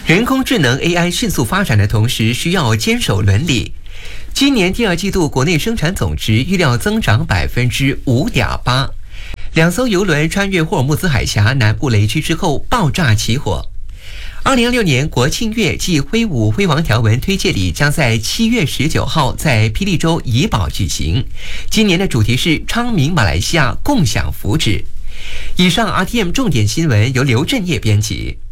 人工智能 AI 迅速发展的同时，需要坚守伦理。今年第二季度国内生产总值预料增长5.8%。两艘邮轮穿越霍尔木兹海峡南部雷区之后爆炸起火。2026年国庆月暨挥舞辉煌条纹推介礼将在7月19号在霹雳州怡保举行。今年的主题是昌明马来西亚，共享福祉。以上 RTM 重点新闻由刘振业编辑。